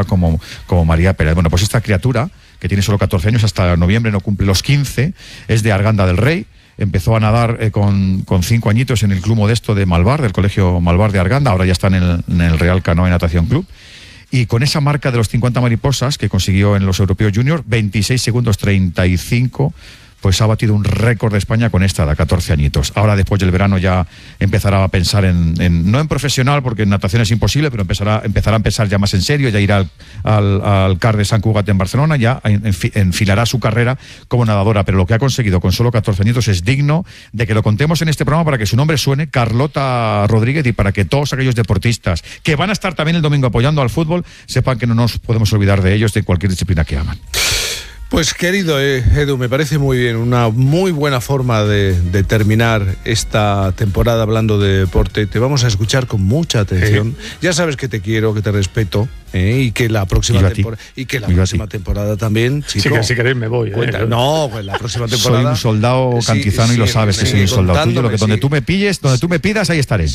como María Pérez. Bueno, pues esta criatura, que tiene solo 14 años, hasta noviembre no cumple los 15, es de Arganda del Rey. Empezó a nadar con 5 añitos en el Club Modesto de Malvar, del Colegio Malvar de Arganda. Ahora ya está en el Real Canoa y Natación Club. Y con esa marca de los 50 mariposas que consiguió en los Europeos Junior, 26 segundos 35, pues ha batido un récord de España con esta de 14 añitos. Ahora, después del verano, ya empezará a pensar no en profesional, porque en natación es imposible, pero empezará a pensar ya más en serio, ya irá al CAR de Sant Cugat en Barcelona, ya enfilará su carrera como nadadora. Pero lo que ha conseguido con solo 14 añitos es digno de que lo contemos en este programa para que su nombre suene, Carlota Rodríguez, y para que todos aquellos deportistas que van a estar también el domingo apoyando al fútbol sepan que no nos podemos olvidar de ellos, de cualquier disciplina que aman. Pues querido Edu, me parece muy bien, una muy buena forma de terminar esta temporada hablando de deporte. Te vamos a escuchar con mucha atención. Ya sabes que te quiero, que te respeto, y que la próxima temporada también, chico. Sí, que si queréis me voy. No, pues la próxima temporada. Soy un soldado cantizano y lo sabes que soy un soldado tuyo. Donde tú me pidas, ahí estaré.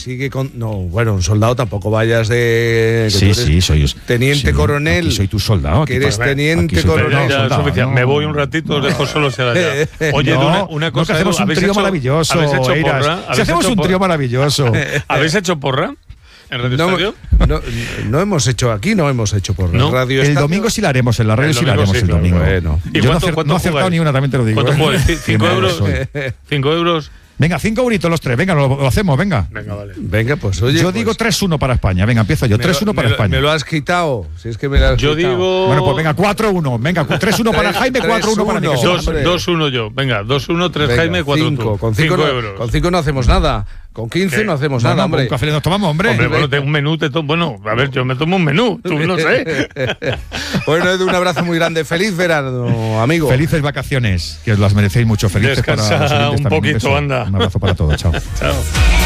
Un soldado tampoco vayas de. Soy teniente coronel. Soy tu soldado. Que eres teniente coronel. Me voy un ratito, os dejo solo será ya. Oye, una cosa, hacemos un trío maravilloso. ¿Habéis hecho porra? Si hacemos un trío maravilloso. ¿Habéis hecho porra? ¿En Radio Estadio? No hemos hecho porra. ¿No? Radio el domingo sí la haremos, en la radio sí la haremos el domingo. Bueno. ¿Y yo no he acertado ni una, también te lo digo. ¿Cuánto juegas? ¿5 euros? ¿5 euros? Venga, 5 euritos los tres, venga, lo hacemos, venga. Venga, vale. Venga, pues oye. Yo digo 3-1 para España, venga, empiezo yo. 3-1 para España. Me lo has quitado, si es que me lo has quitado. Digo. Bueno, pues venga, 4-1. Venga, 3-1 para Jaime, 4-1 para mí. 2-1 yo. Venga, 2-1, 3 Jaime, 4 tú. Con 5 euros. Con 5 no hacemos nada. Con 15 no hacemos nada, hombre. Un café nos tomamos, hombre. Bueno, un menú te tomo. Bueno, a ver, yo me tomo un menú, tú no sé. Bueno, Edu, un abrazo muy grande. Feliz verano, amigo. Felices vacaciones, que os las merecéis mucho. Felices Descansa para los oyentes un también. poquito, anda. Un abrazo para todos, chao. Chao.